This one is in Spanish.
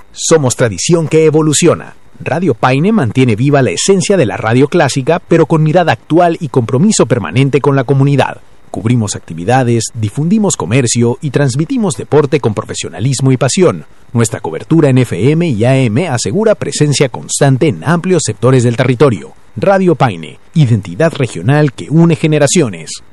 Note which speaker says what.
Speaker 1: Somos tradición que evoluciona. Radio Paine mantiene viva la esencia de la radio clásica, pero con mirada actual y compromiso permanente con la comunidad. Cubrimos actividades, difundimos comercio y transmitimos deporte con profesionalismo y pasión. Nuestra cobertura en FM y AM asegura presencia constante en amplios sectores del territorio. Radio Paine, identidad regional que une generaciones.